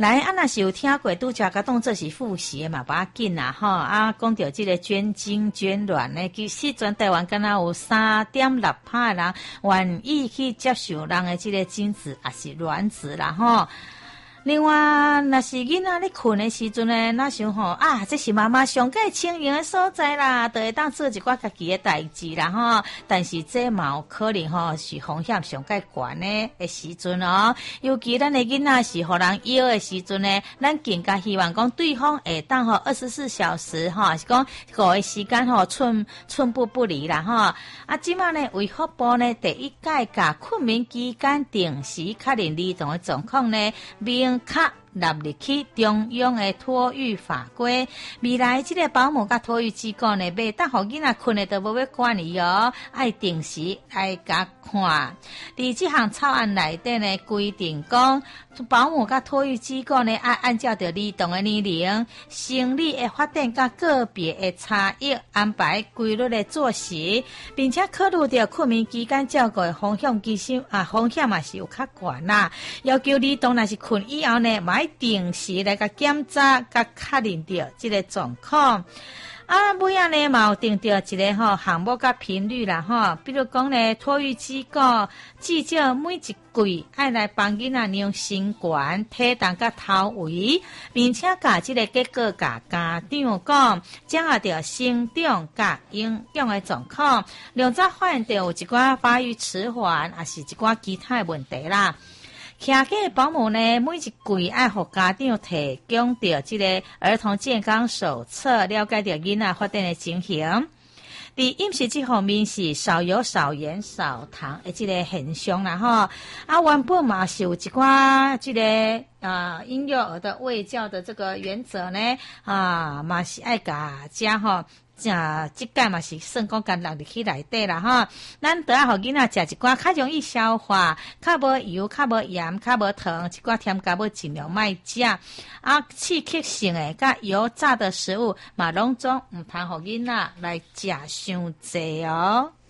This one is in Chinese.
来，若是有听过拄则甲当做是复习嘛，不要紧啦吼。讲到这个捐精捐卵呢，其实全台湾敢若有3.6%人愿意去接受人的这个精子也是卵子啦吼。另外，若是囡仔咧困的时阵呢，那想吼这是妈妈上界轻盈的所在啦，就会当做一寡家己的代志啦吼。但是这嘛有可能吼是风险上界悬的时阵哦。尤其咱的囡仔是互人摇的时阵呢，咱更加希望讲对方会当吼24小时吼，是讲个时间吼寸步不离啦吼。即马呢，卫福部呢第一届甲困眠期间定时确认儿童的状况呢，并纳入去中央的托育法规，未来这个保姆甲托育机构呢，袂当互囡仔困的都无要管伊哦，爱定时来甲看。伫这项草案内底呢，规定讲，保姆甲托育机构呢，爱按照着儿童的年龄、生理的发展甲个别的差异，安排规律的作息，并且考虑到困眠期间照顾的风险，风险嘛是有较悬啦。要求儿童若是困以后呢，嘛要定时来甲检查、甲确认到这个状况。每样呢嘛有定到一个项目甲频率啦比如讲呢，托育机构至少每一季爱来帮囡仔量身悬、体重甲头围，并且甲这个结果甲家长讲，掌握到生长甲营养的状况，两早发现到有一寡发育迟缓，也是一寡其他的问题啦。徛给保姆呢，每一季爱互家长提供到这个儿童健康手册，了解到囡仔发展的情形。伫饮食这方面是少油、少盐、少糖的这个现象啦原本嘛是有一寡这个婴幼儿的卫教的这个原则呢嘛是爱甲食这届嘛是算讲甲落入去内底啦咱得要互囡仔食一寡较容易消化、较无油、较无盐、较无糖，一寡添加物尽量莫食刺激性的甲油炸的食物嘛拢总毋通互囡仔来食伤济哦。